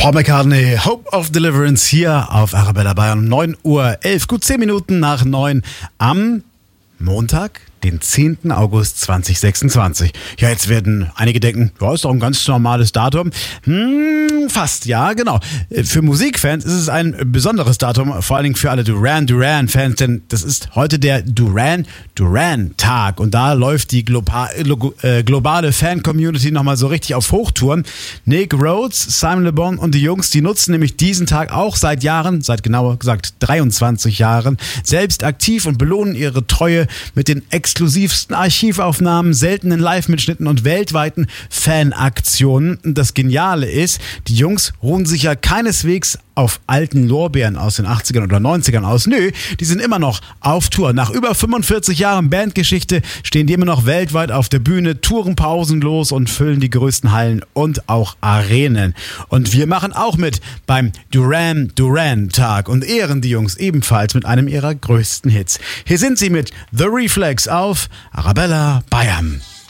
Paul McCartney, Hope of Deliverance hier auf Arabella Bayern, 9:11 Uhr, gut 10 Minuten nach 9 am Montag, den 10. August 2026. Ja, jetzt werden einige denken, ja, ist doch ein ganz normales Datum. Fast, ja, genau. Für Musikfans ist es ein besonderes Datum, vor allen Dingen für alle Duran Duran-Fans, denn das ist heute der Duran Duran-Tag und da läuft die globale Fan-Community nochmal so richtig auf Hochtouren. Nick Rhodes, Simon Le Bon und die Jungs, die nutzen nämlich diesen Tag auch seit Jahren, seit genauer gesagt 23 Jahren, selbst aktiv und belohnen ihre Treue mit den exklusivsten Archivaufnahmen, seltenen Live-Mitschnitten und weltweiten Fanaktionen. Das Geniale ist, die Jungs ruhen sich ja keineswegs auf alten Lorbeeren aus den 80ern oder 90ern aus. Nö, die sind immer noch auf Tour. Nach über 45 Jahren Bandgeschichte stehen die immer noch weltweit auf der Bühne, touren pausenlos und füllen die größten Hallen und auch Arenen. Und wir machen auch mit beim Duran Duran Tag und ehren die Jungs ebenfalls mit einem ihrer größten Hits. Hier sind sie mit The Reflex auf Arabella Bayern.